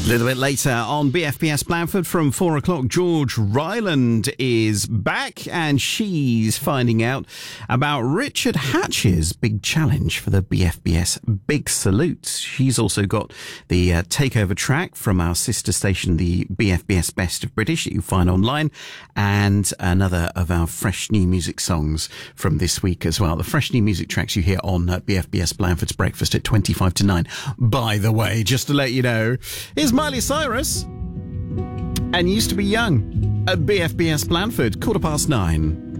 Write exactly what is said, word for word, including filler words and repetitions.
A little bit later on B F B S Blandford from four o'clock, George Ryland is back and she's finding out about Richard Hatch's big challenge for the B F B S Big Salute. She's also got the uh, takeover track from our sister station, the B F B S Best of British, that you find online, and another of our fresh new music songs from this week as well. The fresh new music tracks you hear on uh, B F B S Blandford's Breakfast at twenty-five to nine. By the way, just to let you know, is Miley Cyrus and Used to Be Young at B F B S Blandford, quarter past nine.